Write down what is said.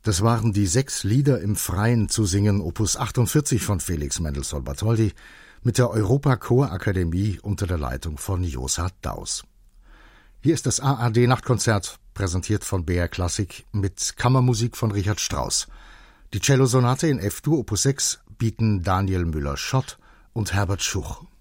Das waren die 6 Lieder im Freien zu singen, Opus 48 von Felix Mendelssohn-Bartholdy, mit der Europa-Chorakademie unter der Leitung von Josa Daus. Hier ist das ARD-Nachtkonzert, präsentiert von BR Klassik, mit Kammermusik von Richard Strauss. Die Cellosonate in F-Dur, Opus 6, bieten Daniel Müller-Schott und Herbert Schuch.